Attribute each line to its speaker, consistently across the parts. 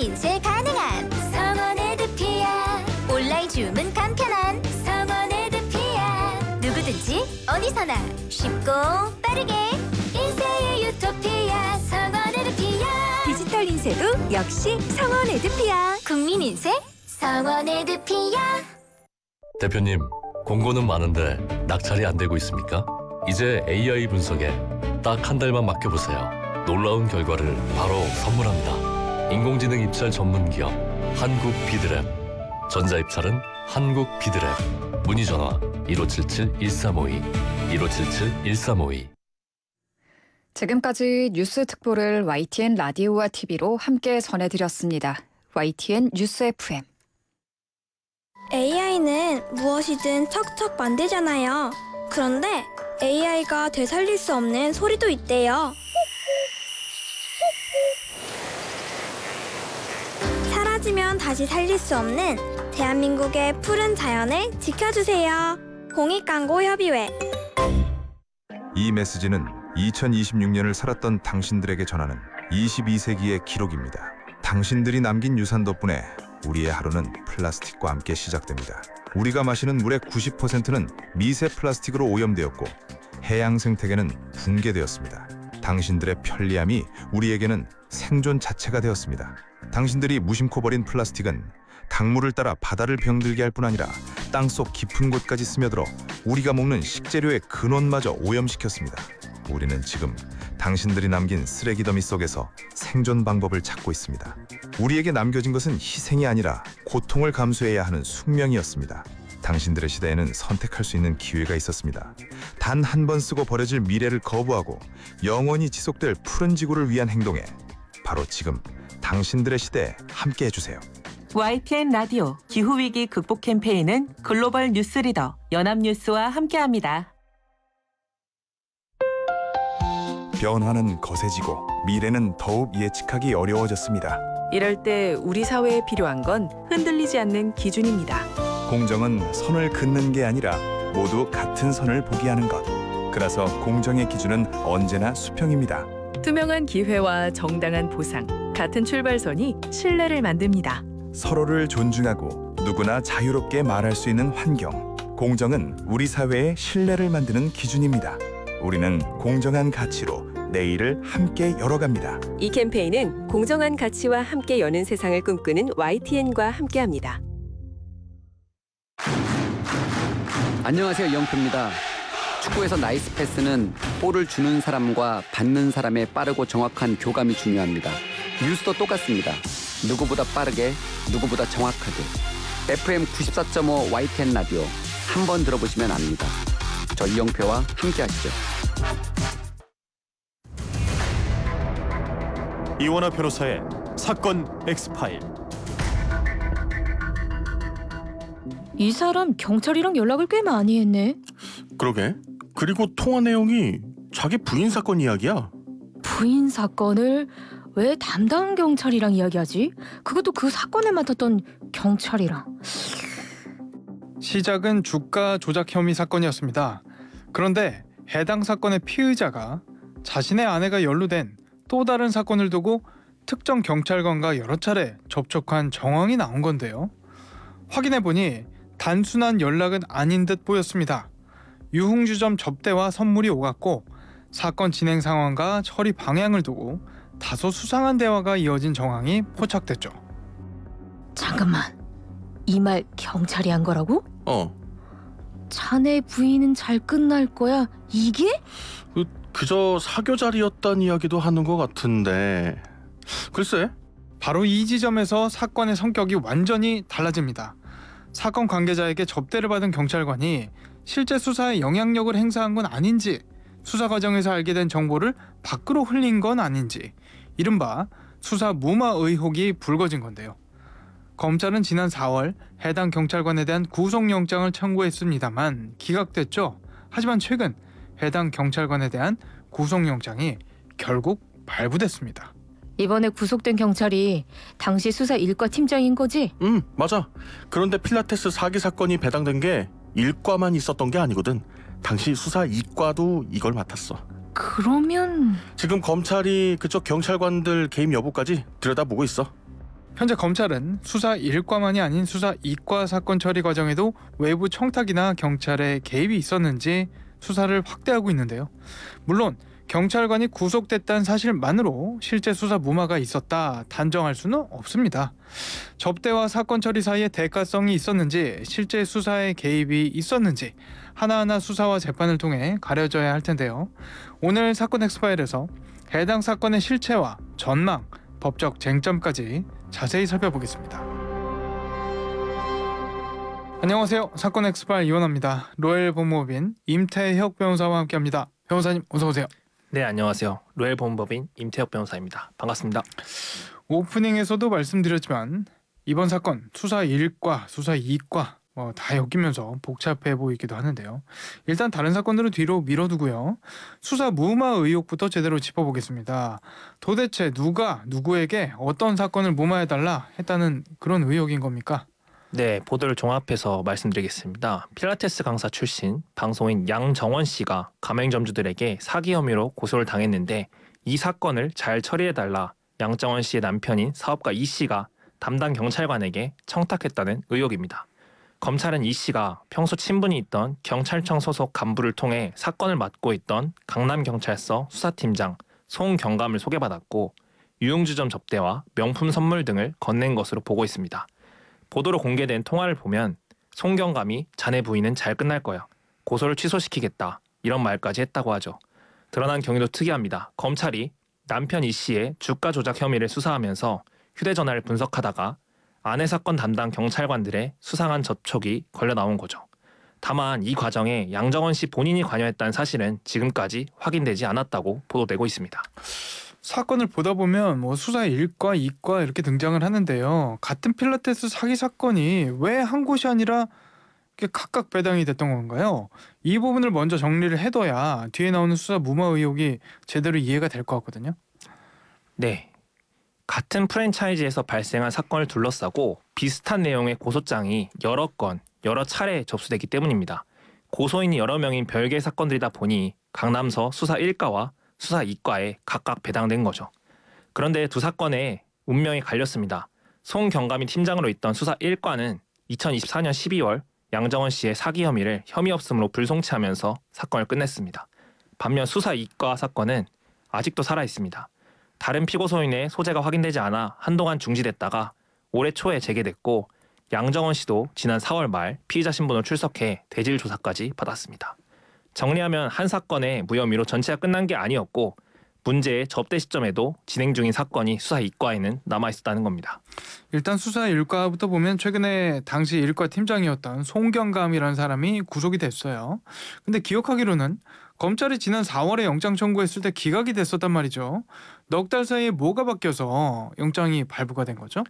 Speaker 1: 인쇄 가능한 성원 에드피아. 온라인 주문 간편한 성원 에드피아. 누구든지 어디서나 쉽고 빠르게 인쇄의 유토피아 성원 에드피아.
Speaker 2: 디지털 인쇄도 역시 성원 에드피아.
Speaker 1: 국민 인쇄 성원 에드피아.
Speaker 3: 대표님, 공고는 많은데 낙찰이 안 되고 있습니까? 이제 AI 분석에 딱 한 달만 맡겨보세요. 놀라운 결과를 바로 선물합니다. 인공지능 입찰 전문 기업 한국비드랩. 전자입찰은 한국비드랩. 문의 전화 1577-1352 1577-1352.
Speaker 4: 지금까지 뉴스 특보를 YTN 라디오와 TV로 함께 전해드렸습니다. YTN 뉴스 FM.
Speaker 5: AI는 무엇이든 척척 만들잖아요. 그런데 AI가 되살릴 수 없는 소리도 있대요. 사라지면 다시 살릴 수 없는 대한민국의 푸른 자연을 지켜주세요. 공익광고협의회.
Speaker 6: 이 메시지는 2026년을 살았던 당신들에게 전하는 22세기의 기록입니다. 당신들이 남긴 유산 덕분에 우리의 하루는 플라스틱과 함께 시작됩니다. 우리가 마시는 물의 90%는 미세 플라스틱으로 오염되었고 해양 생태계는 붕괴되었습니다. 당신들의 편리함이 우리에게는 생존 자체가 되었습니다. 당신들이 무심코 버린 플라스틱은 강물을 따라 바다를 병들게 할 뿐 아니라 땅속 깊은 곳까지 스며들어 우리가 먹는 식재료의 근원마저 오염시켰습니다. 우리는 지금 당신들이 남긴 쓰레기 더미 속에서 생존 방법을 찾고 있습니다. 우리에게 남겨진 것은 희생이 아니라 고통을 감수해야 하는 숙명이었습니다. 당신들의 시대에는 선택할 수 있는 기회가 있었습니다. 단 한 번 쓰고 버려질 미래를 거부하고 영원히 지속될 푸른 지구를 위한 행동에 바로 지금 당신들의 시대에 함께 해주세요.
Speaker 7: YTN 라디오 기후위기 극복 캠페인은 글로벌 뉴스 리더 연합뉴스와 함께합니다.
Speaker 8: 변화는 거세지고 미래는 더욱 예측하기 어려워졌습니다.
Speaker 9: 이럴 때 우리 사회에 필요한 건 흔들리지 않는 기준입니다.
Speaker 8: 공정은 선을 긋는 게 아니라 모두 같은 선을 보게 하는 것. 그래서 공정의 기준은 언제나 수평입니다.
Speaker 9: 투명한 기회와 정당한 보상, 같은 출발선이 신뢰를 만듭니다.
Speaker 8: 서로를 존중하고 누구나 자유롭게 말할 수 있는 환경. 공정은 우리 사회의 신뢰를 만드는 기준입니다. 우리는 공정한 가치로 내일을 함께 열어갑니다.
Speaker 9: 이 캠페인은 공정한 가치와 함께 여는 세상을 꿈꾸는 YTN과 함께합니다.
Speaker 10: 안녕하세요, 이영표입니다. 축구에서 나이스 패스는 볼을 주는 사람과 받는 사람의 빠르고 정확한 교감이 중요합니다. 뉴스도 똑같습니다. 누구보다 빠르게, 누구보다 정확하게. FM 94.5 YTN 라디오 한번 들어보시면 압니다. 저 이영표와 함께하시죠.
Speaker 11: 이원화 변호사의 사건 엑스파일.
Speaker 12: 이 사람 경찰이랑 연락을 꽤 많이 했네.
Speaker 11: 그러게. 그리고 통화 내용이 자기 부인 사건 이야기야.
Speaker 12: 부인 사건을 왜 담당 경찰이랑 이야기하지? 그것도 그 사건을 맡았던 경찰이랑.
Speaker 13: 시작은 주가 조작 혐의 사건이었습니다. 그런데 해당 사건의 피의자가 자신의 아내가 연루된 또 다른 사건을 두고 특정 경찰관과 여러 차례 접촉한 정황이 나온 건데요. 확인해보니 단순한 연락은 아닌 듯 보였습니다. 유흥주점 접대와 선물이 오갔고 사건 진행 상황과 처리 방향을 두고 다소 수상한 대화가 이어진 정황이 포착됐죠.
Speaker 12: 잠깐만, 이 말 경찰이 한 거라고? 자네 부인은 잘 끝날 거야, 이게?
Speaker 11: 그저 사교 자리였단 이야기도 하는 것 같은데 글쎄.
Speaker 13: 바로 이 지점에서 사건의 성격이 완전히 달라집니다. 사건 관계자에게 접대를 받은 경찰관이 실제 수사에 영향력을 행사한 건 아닌지, 수사 과정에서 알게 된 정보를 밖으로 흘린 건 아닌지, 이른바 수사 무마 의혹이 불거진 건데요. 검찰은 지난 4월 해당 경찰관에 대한 구속영장을 청구했습니다만 기각됐죠. 하지만 최근 해당 경찰관에 대한 구속영장이 결국 발부됐습니다.
Speaker 12: 이번에 구속된 경찰이 당시 수사 1과 팀장인 거지?
Speaker 11: 맞아. 그런데 필라테스 사기 사건이 배당된 게 1과만 있었던 게 아니거든. 당시 수사 2과도 이걸 맡았어.
Speaker 12: 그러면...
Speaker 11: 지금 검찰이 그쪽 경찰관들 개입 여부까지 들여다보고 있어.
Speaker 13: 현재 검찰은 수사 1과만이 아닌 수사 2과 사건 처리 과정에도 외부 청탁이나 경찰의 개입이 있었는지 수사를 확대하고 있는데요. 물론 경찰관이 구속됐다는 사실만으로 실제 수사 무마가 있었다 단정할 수는 없습니다. 접대와 사건 처리 사이에 대가성이 있었는지 실제 수사에 개입이 있었는지 하나하나 수사와 재판을 통해 가려져야 할 텐데요. 오늘 사건 엑스파일에서 해당 사건의 실체와 전망, 법적 쟁점까지 자세히 살펴보겠습니다. 안녕하세요. 사건 엑스파일 이원합니다. 로엘 법무법인 임태혁 변호사와 함께합니다. 변호사님 어서 오세요.
Speaker 14: 네, 안녕하세요. 로엘 법무법인 임태혁 변호사입니다. 반갑습니다.
Speaker 13: 오프닝에서도 말씀드렸지만 이번 사건 수사 1과, 수사 2과 다 엮이면서 복잡해 보이기도 하는데요. 일단 다른 사건들은 뒤로 밀어두고요. 수사 무마 의혹부터 제대로 짚어보겠습니다. 도대체 누가 누구에게 어떤 사건을 무마해달라 했다는 그런 의혹인 겁니까?
Speaker 14: 네, 보도를 종합해서 말씀드리겠습니다. 필라테스 강사 출신 방송인 양정원 씨가 가맹점주들에게 사기 혐의로 고소를 당했는데 이 사건을 잘 처리해달라 양정원 씨의 남편인 사업가 이 씨가 담당 경찰관에게 청탁했다는 의혹입니다. 검찰은 이 씨가 평소 친분이 있던 경찰청 소속 간부를 통해 사건을 맡고 있던 강남경찰서 수사팀장 송경감을 소개받았고 유흥주점 접대와 명품 선물 등을 건넨 것으로 보고 있습니다. 보도로 공개된 통화를 보면 송경감이 자네 부인은 잘 끝날 거야. 고소를 취소시키겠다. 이런 말까지 했다고 하죠. 드러난 경위도 특이합니다. 검찰이 남편 이 씨의 주가 조작 혐의를 수사하면서 휴대전화를 분석하다가 아내 사건 담당 경찰관들의 수상한 접촉이 걸려 나온 거죠. 다만 이 과정에 양정원 씨 본인이 관여했다는 사실은 지금까지 확인되지 않았다고 보도되고 있습니다.
Speaker 13: 사건을 보다 보면 수사 1과, 2과 이렇게 등장을 하는데요. 같은 필라테스 사기 사건이 왜 한 곳이 아니라 이렇게 각각 배당이 됐던 건가요? 이 부분을 먼저 정리를 해둬야 뒤에 나오는 수사 무마 의혹이 제대로 이해가 될 것 같거든요.
Speaker 14: 네. 같은 프랜차이즈에서 발생한 사건을 둘러싸고 비슷한 내용의 고소장이 여러 건, 여러 차례 접수됐기 때문입니다. 고소인이 여러 명인 별개의 사건들이다 보니 강남서 수사 1과와 수사 2과에 각각 배당된 거죠. 그런데 두 사건의 운명이 갈렸습니다. 송경감이 팀장으로 있던 수사 1과는 2024년 12월 양정원 씨의 사기 혐의를 혐의 없음으로 불송치하면서 사건을 끝냈습니다. 반면 수사 2과 사건은 아직도 살아있습니다. 다른 피고소인의 소재가 확인되지 않아 한동안 중지됐다가 올해 초에 재개됐고 양정원 씨도 지난 4월 말 피의자 신분으로 출석해 대질 조사까지 받았습니다. 정리하면 한 사건의 무혐의로 전체가 끝난 게 아니었고 문제의 접대 시점에도 진행 중인 사건이 수사 2과에는 남아있었다는 겁니다.
Speaker 13: 일단 수사 1과부터 보면 최근에 당시 1과 팀장이었던 송경감이라는 사람이 구속이 됐어요. 근데 기억하기로는 검찰이 지난 4월에 영장 청구했을 때 기각이 됐었단 말이죠. 넉 달 사이에 뭐가 바뀌어서 영장이 발부가 된 거죠?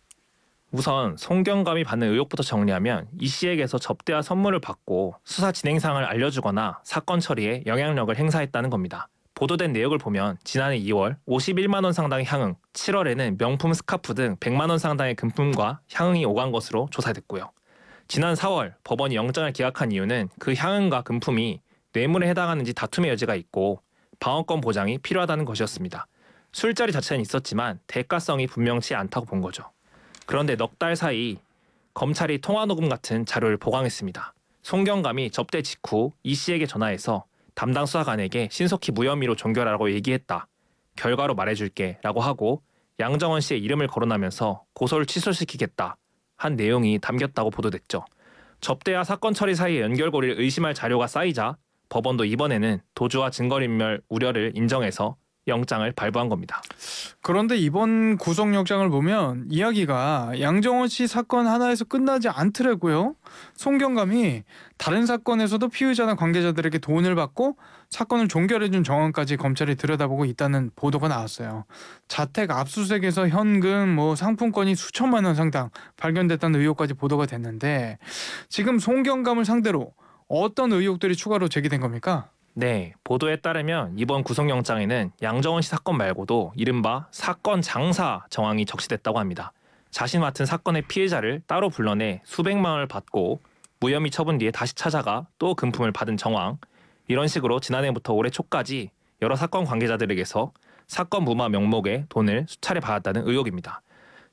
Speaker 14: 우선 송경감이 받는 의혹부터 정리하면 이 씨에게서 접대와 선물을 받고 수사 진행 사항을 알려주거나 사건 처리에 영향력을 행사했다는 겁니다. 보도된 내역을 보면 지난해 2월 51만 원 상당의 향응, 7월에는 명품 스카프 등 100만 원 상당의 금품과 향응이 오간 것으로 조사됐고요. 지난 4월 법원이 영장을 기각한 이유는 그 향응과 금품이 뇌물에 해당하는지 다툼의 여지가 있고 방어권 보장이 필요하다는 것이었습니다. 술자리 자체는 있었지만 대가성이 분명치 않다고 본 거죠. 그런데 넉 달 사이 검찰이 통화녹음 같은 자료를 보강했습니다. 송경감이 접대 직후 이 씨에게 전화해서 담당 수사관에게 신속히 무혐의로 종결하라고 얘기했다. 결과로 말해줄게 라고 하고 양정원 씨의 이름을 거론하면서 고소를 취소시키겠다 한 내용이 담겼다고 보도됐죠. 접대와 사건 처리 사이의 연결고리를 의심할 자료가 쌓이자 법원도 이번에는 도주와 증거인멸 우려를 인정해서 영장을 발부한 겁니다.
Speaker 13: 그런데 이번 구속영장을 보면 이야기가 양정원 씨 사건 하나에서 끝나지 않더라고요. 송경감이 다른 사건에서도 피의자나 관계자들에게 돈을 받고 사건을 종결해준 정황까지 검찰이 들여다보고 있다는 보도가 나왔어요. 자택 압수수색에서 현금, 상품권이 수천만 원 상당 발견됐다는 의혹까지 보도가 됐는데 지금 송경감을 상대로 어떤 의혹들이 추가로 제기된 겁니까?
Speaker 14: 네, 보도에 따르면 이번 구속영장에는 양정원 씨 사건 말고도 이른바 사건 장사 정황이 적시됐다고 합니다. 자신 맡은 사건의 피해자를 따로 불러내 수백만 원을 받고 무혐의 처분 뒤에 다시 찾아가 또 금품을 받은 정황, 이런 식으로 지난해부터 올해 초까지 여러 사건 관계자들에게서 사건 무마 명목의 돈을 수차례 받았다는 의혹입니다.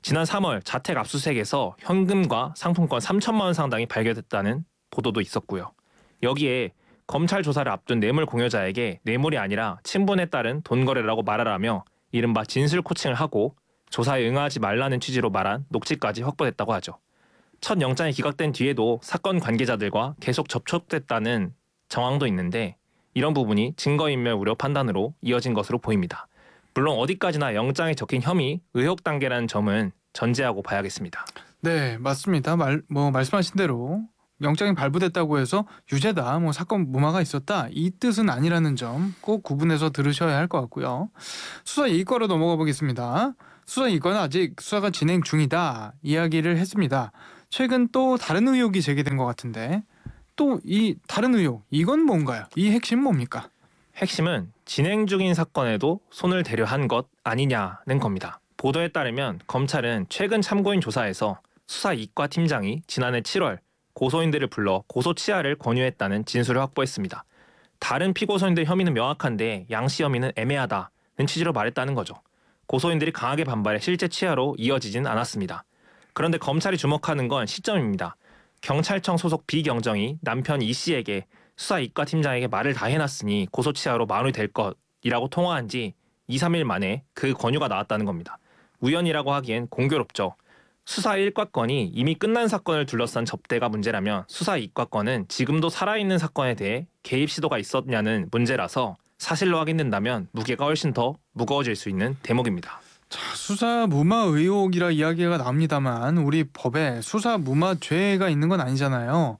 Speaker 14: 지난 3월 자택 압수수색에서 현금과 상품권 3천만 원 상당이 발견됐다는 보도도 있었고요. 여기에 검찰 조사를 앞둔 뇌물 공여자에게 뇌물이 아니라 친분에 따른 돈 거래라고 말하라며 이른바 진술 코칭을 하고 조사에 응하지 말라는 취지로 말한 녹취까지 확보됐다고 하죠. 첫 영장이 기각된 뒤에도 사건 관계자들과 계속 접촉됐다는 정황도 있는데 이런 부분이 증거인멸 우려 판단으로 이어진 것으로 보입니다. 물론 어디까지나 영장에 적힌 혐의, 의혹 단계라는 점은 전제하고 봐야겠습니다.
Speaker 13: 네, 맞습니다. 말씀하신 대로 영장이 발부됐다고 해서 유죄다, 사건 무마가 있었다, 이 뜻은 아니라는 점 꼭 구분해서 들으셔야 할 것 같고요. 수사 2과로 넘어가 보겠습니다. 수사 2과는 아직 수사가 진행 중이다 이야기를 했습니다. 최근 또 다른 의혹이 제기된 것 같은데 또 이 다른 의혹, 이건 뭔가요? 이 핵심 뭡니까?
Speaker 14: 핵심은 진행 중인 사건에도 손을 대려 한 것 아니냐는 겁니다. 보도에 따르면 검찰은 최근 참고인 조사에서 수사 2과 팀장이 지난해 7월 고소인들을 불러 고소 치하를 권유했다는 진술을 확보했습니다. 다른 피고소인들 혐의는 명확한데 양씨 혐의는 애매하다는 취지로 말했다는 거죠. 고소인들이 강하게 반발해 실제 치하로 이어지진 않았습니다. 그런데 검찰이 주목하는 건 시점입니다. 경찰청 소속 비경정이 남편 이 씨에게 수사 2과 팀장에게 말을 다 해놨으니 고소 치하로 마무리될 것이라고 통화한 지 2, 3일 만에 그 권유가 나왔다는 겁니다. 우연이라고 하기엔 공교롭죠. 수사 1과 건이 이미 끝난 사건을 둘러싼 접대가 문제라면 수사 2과 건은 지금도 살아있는 사건에 대해 개입 시도가 있었냐는 문제라서 사실로 확인된다면 무게가 훨씬 더 무거워질 수 있는 대목입니다.
Speaker 13: 자, 수사 무마 의혹이라 이야기가 나옵니다만 우리 법에 수사 무마죄가 있는 건 아니잖아요.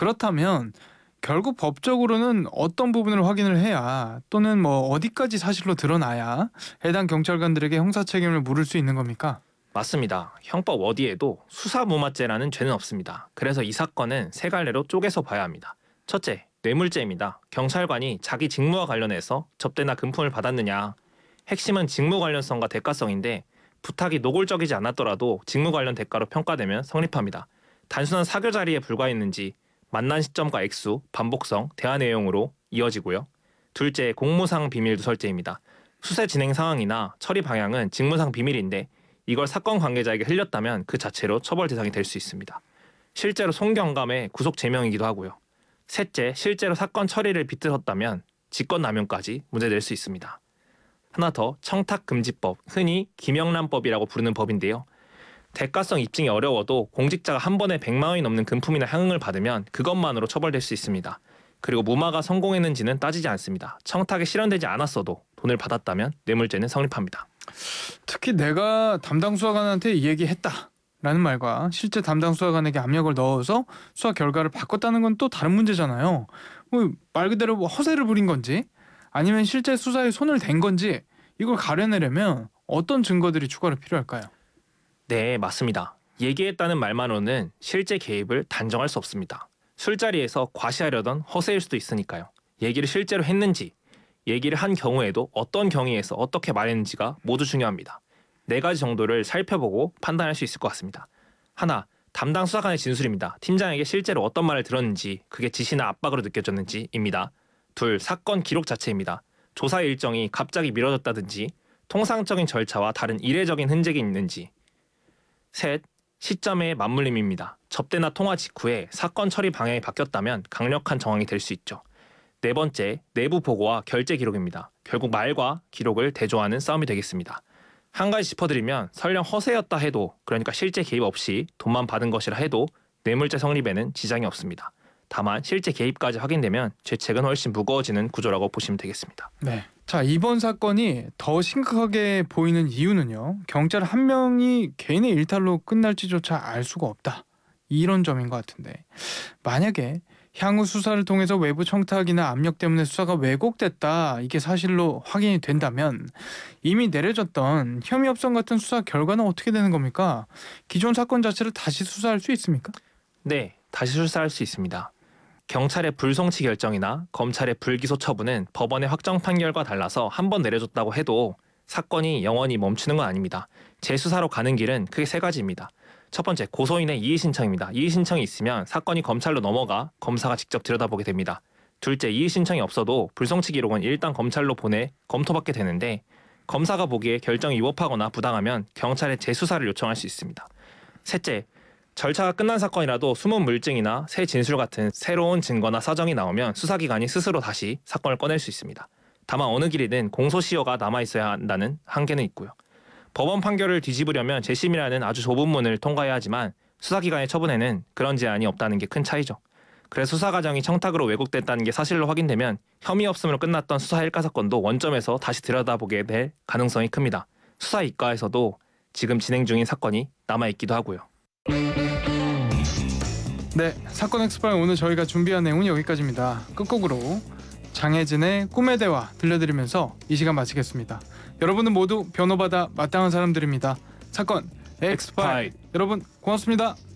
Speaker 13: 그렇다면 결국 법적으로는 어떤 부분을 확인을 해야 또는 어디까지 사실로 드러나야 해당 경찰관들에게 형사 책임을 물을 수 있는 겁니까?
Speaker 14: 맞습니다. 형법 어디에도 수사무마죄라는 죄는 없습니다. 그래서 이 사건은 세 갈래로 쪼개서 봐야 합니다. 첫째, 뇌물죄입니다. 경찰관이 자기 직무와 관련해서 접대나 금품을 받았느냐. 핵심은 직무 관련성과 대가성인데 부탁이 노골적이지 않았더라도 직무 관련 대가로 평가되면 성립합니다. 단순한 사교 자리에 불과했는지 만난 시점과 액수, 반복성, 대화 내용으로 이어지고요. 둘째, 공무상 비밀 누설죄입니다. 수사 진행 상황이나 처리 방향은 직무상 비밀인데 이걸 사건 관계자에게 흘렸다면 그 자체로 처벌 대상이 될 수 있습니다. 실제로 송경감의 구속 제명이기도 하고요. 셋째, 실제로 사건 처리를 비틀었다면 직권남용까지 문제될 수 있습니다. 하나 더, 청탁금지법, 흔히 김영란법이라고 부르는 법인데요. 대가성 입증이 어려워도 공직자가 한 번에 100만 원이 넘는 금품이나 향응을 받으면 그것만으로 처벌될 수 있습니다. 그리고 무마가 성공했는지는 따지지 않습니다. 청탁에 실현되지 않았어도 돈을 받았다면 뇌물죄는 성립합니다.
Speaker 13: 특히 내가 담당 수사관한테 이 얘기했다라는 말과 실제 담당 수사관에게 압력을 넣어서 수사 결과를 바꿨다는 건 또 다른 문제잖아요. 말 그대로 허세를 부린 건지 아니면 실제 수사에 손을 댄 건지 이걸 가려내려면 어떤 증거들이 추가로 필요할까요?
Speaker 14: 네, 맞습니다. 얘기했다는 말만으로는 실제 개입을 단정할 수 없습니다. 술자리에서 과시하려던 허세일 수도 있으니까요. 얘기를 실제로 했는지, 얘기를 한 경우에도 어떤 경위에서 어떻게 말했는지가 모두 중요합니다. 4가지 정도를 살펴보고 판단할 수 있을 것 같습니다. 하나, 담당 수사관의 진술입니다. 팀장에게 실제로 어떤 말을 들었는지, 그게 지시나 압박으로 느껴졌는지입니다. 둘, 사건 기록 자체입니다. 조사 일정이 갑자기 미뤄졌다든지 통상적인 절차와 다른 이례적인 흔적이 있는지. 셋, 시점의 맞물림입니다. 접대나 통화 직후에 사건 처리 방향이 바뀌었다면 강력한 정황이 될 수 있죠. 네 번째, 내부 보고와 결제 기록입니다. 결국 말과 기록을 대조하는 싸움이 되겠습니다. 한 가지 짚어드리면 설령 허세였다 해도, 그러니까 실제 개입 없이 돈만 받은 것이라 해도 뇌물죄 성립에는 지장이 없습니다. 다만 실제 개입까지 확인되면 죄책은 훨씬 무거워지는 구조라고 보시면 되겠습니다.
Speaker 13: 네. 자, 이번 사건이 더 심각하게 보이는 이유는요. 경찰 한 명이 개인의 일탈로 끝날지조차 알 수가 없다. 이런 점인 것 같은데 만약에 향후 수사를 통해서 외부 청탁이나 압력 때문에 수사가 왜곡됐다, 이게 사실로 확인이 된다면 이미 내려졌던 혐의 협상 같은 수사 결과는 어떻게 되는 겁니까? 기존 사건 자체를 다시 수사할 수 있습니까?
Speaker 14: 네, 다시 수사할 수 있습니다. 경찰의 불송치 결정이나 검찰의 불기소 처분은 법원의 확정 판결과 달라서 한 번 내려졌다고 해도 사건이 영원히 멈추는 건 아닙니다. 재수사로 가는 길은 크게 3가지입니다. 첫 번째, 고소인의 이의 신청입니다. 이의 신청이 있으면 사건이 검찰로 넘어가 검사가 직접 들여다보게 됩니다. 둘째, 이의 신청이 없어도 불송치 기록은 일단 검찰로 보내 검토받게 되는데 검사가 보기에 결정이 위법하거나 부당하면 경찰에 재수사를 요청할 수 있습니다. 셋째, 절차가 끝난 사건이라도 숨은 물증이나 새 진술 같은 새로운 증거나 사정이 나오면 수사기관이 스스로 다시 사건을 꺼낼 수 있습니다. 다만 어느 길이든 공소시효가 남아있어야 한다는 한계는 있고요. 법원 판결을 뒤집으려면 재심이라는 아주 좁은 문을 통과해야 하지만 수사기관의 처분에는 그런 제한이 없다는 게 큰 차이죠. 그래서 수사 과정이 청탁으로 왜곡됐다는 게 사실로 확인되면 혐의 없음으로 끝났던 수사 일가 사건도 원점에서 다시 들여다보게 될 가능성이 큽니다. 수사 이과에서도 지금 진행 중인 사건이 남아있기도 하고요.
Speaker 13: 네, 사건 엑스파일 오늘 저희가 준비한 내용은 여기까지입니다. 끝곡으로 장혜진의 꿈의 대화 들려드리면서 이 시간 마치겠습니다. 여러분은 모두 변호받아 마땅한 사람들입니다. 사건 엑스파일 여러분 고맙습니다.